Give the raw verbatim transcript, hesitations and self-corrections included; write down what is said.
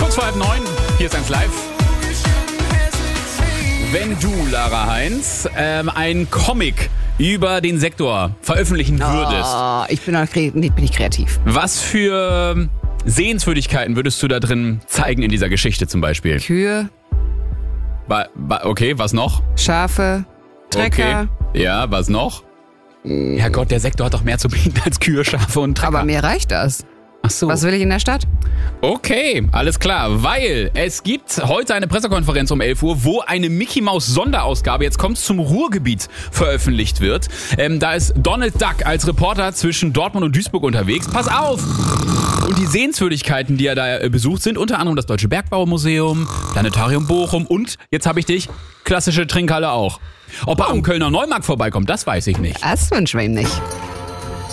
Kurz vor halb neun, hier ist eins live. Wenn du, Lara Heinz, ähm, einen Comic über den Sektor veröffentlichen würdest, Oh, ich bin, auch kre- nee, bin ich kreativ. was für Sehenswürdigkeiten würdest du da drin zeigen in dieser Geschichte zum Beispiel? Kühe, Ba- ba- Okay, was noch? Schafe, Trecker. Okay. Ja, was noch? Ja Gott, der Sektor hat doch mehr zu bieten als Kühe, Schafe und Trecker. Aber mir reicht das. Ach so. Was will ich in der Stadt? Okay, alles klar, weil es gibt heute eine Pressekonferenz um elf Uhr, wo eine Mickey Maus Sonderausgabe, jetzt kommt's zum Ruhrgebiet, veröffentlicht wird. Ähm, da ist Donald Duck als Reporter zwischen Dortmund und Duisburg unterwegs. Pass auf! Und die Sehenswürdigkeiten, die er da äh, besucht, sind unter anderem das Deutsche Bergbaumuseum, Planetarium Bochum und, jetzt habe ich dich, klassische Trinkhalle auch. Ob er am Kölner Neumarkt vorbeikommt, das weiß ich nicht. Das wünschen wir ihm nicht.